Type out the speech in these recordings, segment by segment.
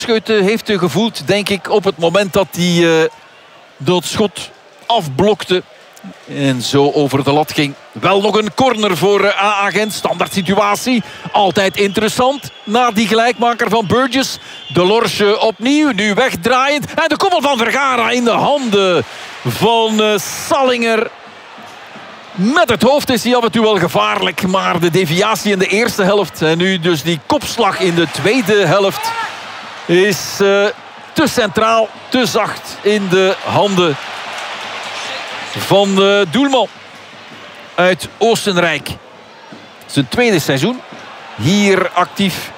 Scheuten heeft gevoeld, denk ik, op het moment dat hij dat schot afblokte. En zo over de lat ging. Wel nog een corner voor AA Gent. Standaard situatie. Altijd interessant. Na die gelijkmaker van Burgess. De Lorche opnieuw. Nu wegdraaiend. En de koppel van Vergara in de handen van Sallinger. Met het hoofd is hij af en toe wel gevaarlijk. Maar de deviatie in de eerste helft. En nu dus die kopslag in de tweede helft. Is te centraal. Te zacht in de handen van de doelman uit Oostenrijk. Zijn tweede seizoen hier actief.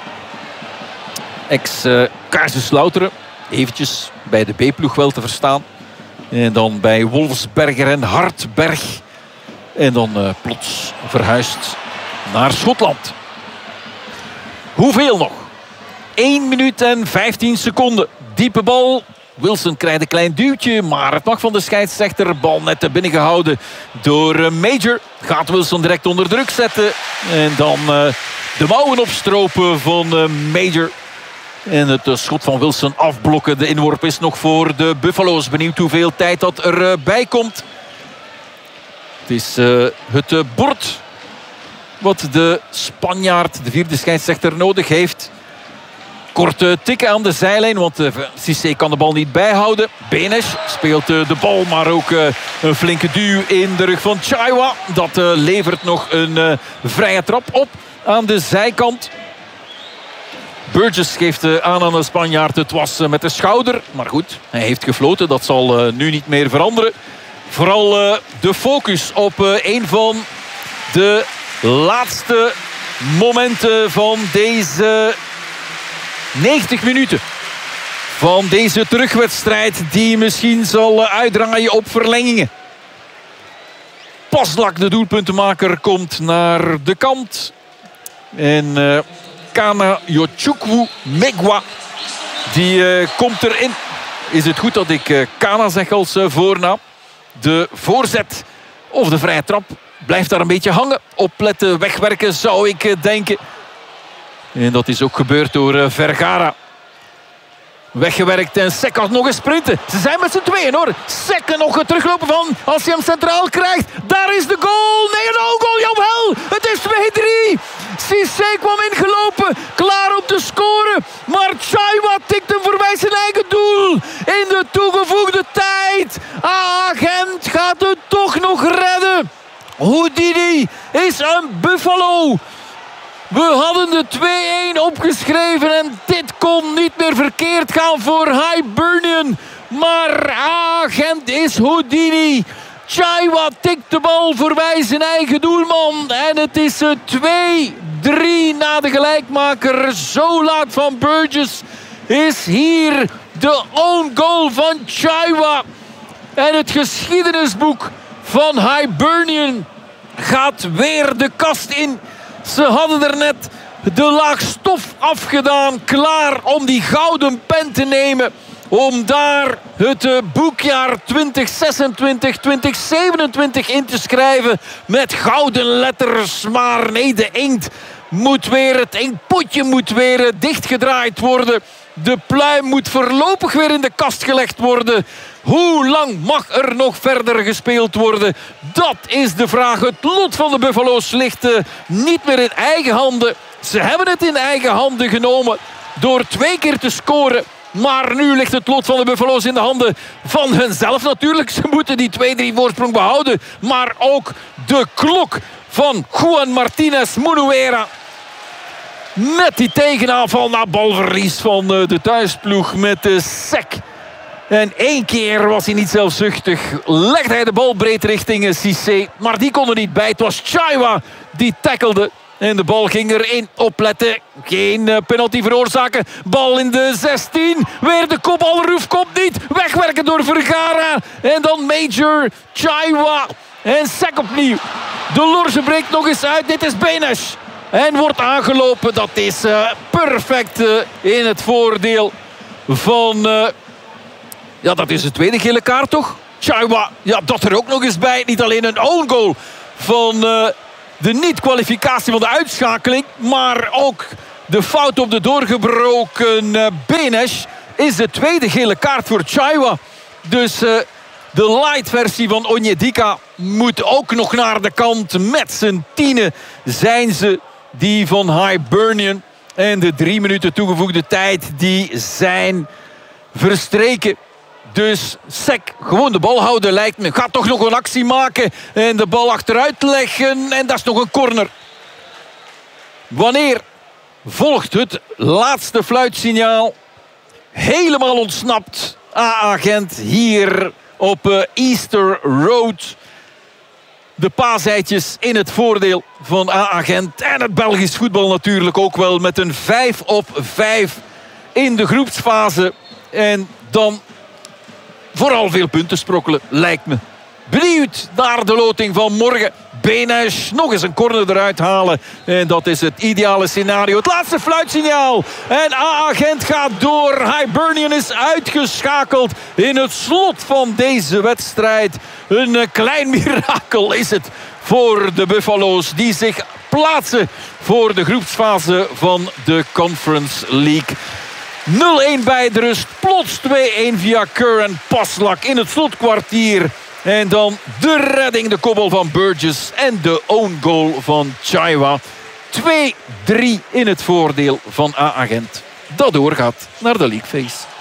Ex-Kaiserslauteren. Eventjes bij de B-ploeg wel te verstaan. En dan bij Wolfsberger en Hartberg. En dan plots verhuisd naar Schotland. Hoeveel nog? 1 minuut en 15 seconden. Diepe bal. Wilson krijgt een klein duwtje, maar het mag van de scheidsrechter. Bal net binnengehouden door Major. Gaat Wilson direct onder druk zetten. En dan de mouwen opstropen van Major. En het schot van Wilson afblokken. De inworp is nog voor de Buffalo's. Benieuwd hoeveel tijd dat erbij komt. Het is het bord wat de Spanjaard, de vierde scheidsrechter, nodig heeft. Korte tikken aan de zijlijn, want Cissé kan de bal niet bijhouden. Benes speelt de bal, maar ook een flinke duw in de rug van Chaiwa. Dat levert nog een vrije trap op aan de zijkant. Burgess geeft aan de Spanjaard. Het was met de schouder, maar goed, hij heeft gefloten. Dat zal nu niet meer veranderen. Vooral de focus op een van de laatste momenten van deze 90 minuten van deze terugwedstrijd die misschien zal uitdraaien op verlengingen. Paslak, de doelpuntenmaker, komt naar de kant. En Kana Yochukwu Megwa, die komt erin. Is het goed dat ik Kana zeg als voornaam? De voorzet of de vrije trap blijft daar een beetje hangen. Opletten, wegwerken zou ik denken. En dat is ook gebeurd door Vergara. Weggewerkt en Sek had nog eens sprinten. Ze zijn met z'n tweeën hoor. Sek nog het teruglopen van als hij hem centraal krijgt. Daar is de goal. Nee, een goal. Jawel. Het is 2-3. Cissé kwam ingelopen. Klaar om te scoren. Maar Chaiwa tikt hem voorbij zijn eigen doel. In de toegevoegde tijd. Gent gaat het toch nog redden. Houdini is een Buffalo. We hadden de 2-1 opgeschreven en dit kon niet meer verkeerd gaan voor Hibernian. Maar Gent is Houdini. Chaiwa tikt de bal voorbij zijn eigen doelman. En het is 2-3 na de gelijkmaker. Zo laat van Burgess is hier de own goal van Chaiwa. En het geschiedenisboek van Hibernian gaat weer de kast in. Ze hadden er net de laag stof afgedaan. Klaar om die gouden pen te nemen. Om daar het boekjaar 2026, 2027 in te schrijven. Met gouden letters. Maar nee, de inkt moet weer, het inkpotje moet weer dichtgedraaid worden. De pluim moet voorlopig weer in de kast gelegd worden. Hoe lang mag er nog verder gespeeld worden? Dat is de vraag. Het lot van de Buffalo's ligt niet meer in eigen handen. Ze hebben het in eigen handen genomen door 2 keer te scoren. Maar nu ligt het lot van de Buffalo's in de handen van hunzelf natuurlijk. Ze moeten die 2-3 voorsprong behouden. Maar ook de klok van Juan Martinez Munuera. Met die tegenaanval na balverlies van de thuisploeg met de Sek. En 1 keer was hij niet zelfzuchtig. Legde hij de bal breed richting Cissé. Maar die kon er niet bij. Het was Chaiwa die tackelde. En de bal ging erin. Opletten. Geen penalty veroorzaken. Bal in de 16. Weer de kopbal. Ruf komt niet. Wegwerken door Vergara. En dan Major. Chaiwa. En Sek opnieuw. De Lorge breekt nog eens uit. Dit is Benes. En wordt aangelopen. Dat is perfect in het voordeel van... ja, dat is de tweede gele kaart toch? Chaiwa, ja, dat er ook nog eens bij. Niet alleen een own goal van de niet-kwalificatie van de uitschakeling. Maar ook de fout op de doorgebroken Benes is de tweede gele kaart voor Chaiwa. Dus de light versie van Onyedika moet ook nog naar de kant. Met z'n tienen zijn ze die van Hibernian. En de 3 minuten toegevoegde tijd die zijn verstreken. Dus Sek gewoon de bal houden lijkt me. Gaat toch nog een actie maken en de bal achteruit leggen. En dat is nog een corner. Wanneer volgt het laatste fluitsignaal? Helemaal ontsnapt AA Gent hier op Easter Road. De paaseitjes in het voordeel van AA Gent. En het Belgisch voetbal natuurlijk ook wel met een 5-5 in de groepsfase. En dan vooral veel punten sprokkelen, lijkt me. Benieuwd naar de loting van morgen. Benes nog eens een corner eruit halen. En dat is het ideale scenario. Het laatste fluitsignaal. En AA Gent gaat door. Hibernian is uitgeschakeld in het slot van deze wedstrijd. Een klein mirakel is het voor de Buffalo's. Die zich plaatsen voor de groepsfase van de Conference League. 0-1 bij de rust. Plots 2-1 via Kerr en Paslak in het slotkwartier. En dan de redding, de kopbal van Burgess en de own goal van Chaiwa. 2-3 in het voordeel van AA Gent. Dat doorgaat naar de League Phase.